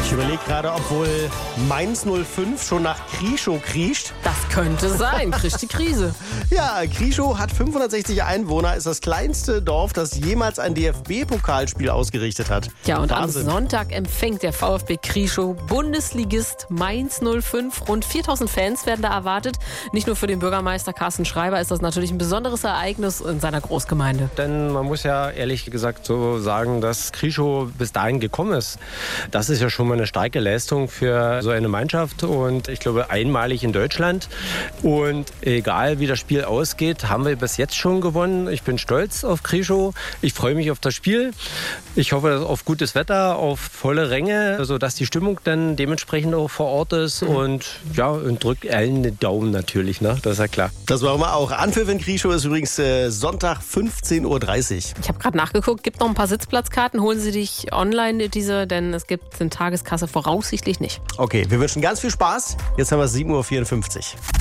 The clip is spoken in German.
Ich überlege gerade, ob wohl Mainz 05 schon nach Krieschow kriecht. Das könnte sein. Kriegt die Krise. Ja, Krieschow hat 560 Einwohner, ist das kleinste Dorf, das jemals ein DFB-Pokalspiel ausgerichtet hat. Ja, und Wahnsinn. am Sonntag empfängt der VfB Krieschow Bundesligist Mainz 05. Rund 4000 Fans werden da erwartet. Nicht nur für den Bürgermeister Carsten Schreiber ist das natürlich ein besonderes Ereignis in seiner Großgemeinde. Denn man muss ja ehrlich gesagt so sagen, dass Krieschow bis dahin gekommen ist. Das ist ja schon mal eine starke Leistung für so eine Mannschaft und ich glaube einmalig in Deutschland. Und egal wie das Spiel ausgeht, haben wir bis jetzt schon gewonnen. Ich bin stolz auf Krieschow. Ich freue mich auf das Spiel. Ich hoffe auf gutes Wetter, auf volle Ränge, sodass die Stimmung dann dementsprechend auch vor Ort ist. Und ja, und drückt allen den Daumen natürlich, ne? Das ist ja klar. Das machen wir auch. Anpfiff in Krieschow ist übrigens Sonntag 15:30 Uhr. Ich habe gerade nachgeguckt, gibt noch ein paar Sitzplatzkarten. Holen Sie dich online diese, denn es gibt eine Tageskasse voraussichtlich nicht. Okay, wir wünschen ganz viel Spaß. Jetzt haben wir 7:54 Uhr.